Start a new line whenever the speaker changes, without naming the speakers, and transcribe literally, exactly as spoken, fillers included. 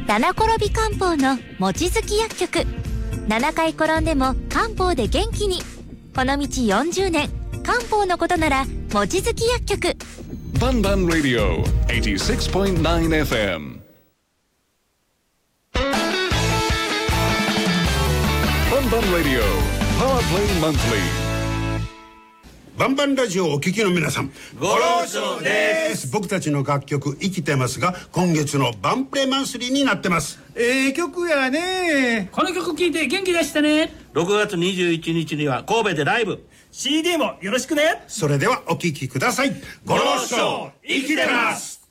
七転び漢方の望月薬局。ななかい転んでも漢方で元気に。この道よんじゅうねん、漢方のことなら望月薬局。
バンバンラディオ はちじゅうろくてんきゅうエフエム。バンバンラディオパワープレイマンスリー。
バンバンラジオをお聞きの皆さん、
ご労長です。
僕たちの楽曲生きてますが、今月のバンプレマンスリーになってます。
ええ曲やね。
この曲聴いて元気出してね。
ろくがつにじゅういちにちには神戸でライブ。
シーディー もよろしくね。
それではお聴きください。
ご労長生きてます。